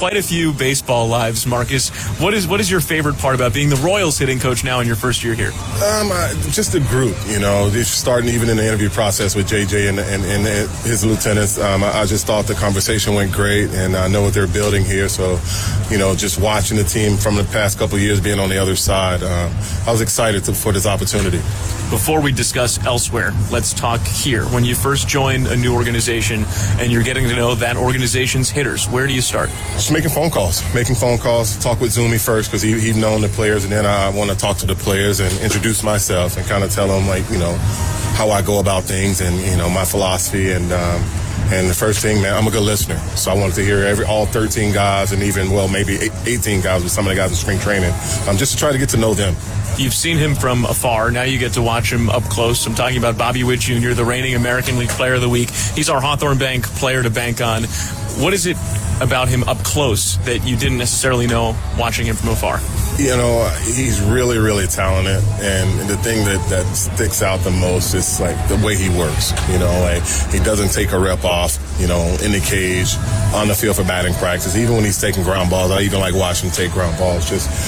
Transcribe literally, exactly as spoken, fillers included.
quite a few baseball lives, Marcus. What is what is your favorite part about being the Royals hitting coach now in your first year here? Um, uh, just the group, you know, starting even in the interview process with J J and, and, and his lieutenants. Um, I, I just thought the conversation went great, and I know what they're building here. So, you know, just watching the team from the past couple of years being on the other side, um, I was excited to, for this opportunity. Before we discuss elsewhere, let's talk here. When you first join a new organization and you're getting to know that organization's hitters, where do you start? Just making phone calls. Making phone calls. Talk with Zumi first because he, he'd known the players, and then I want to talk to the players and introduce myself and kind of tell them, like, you know, how I go about things and, you know, my philosophy. And um, and the first thing, man, I'm a good listener. So I wanted to hear every all thirteen guys and even, well, maybe eighteen guys with some of the guys in spring training, um, just to try to get to know them. You've seen him from afar. Now you get to watch him up close. I'm talking about Bobby Witt Junior, the reigning American League Player of the Week. He's our Hawthorne Bank player to bank on. What is it about him up close that you didn't necessarily know watching him from afar? You know, he's really, really talented, and the thing that, that sticks out the most is, like, the way he works. You know, like, he doesn't take a rep off, you know, in the cage, on the field for batting practice. Even when he's taking ground balls, I even like watching him take ground balls. Just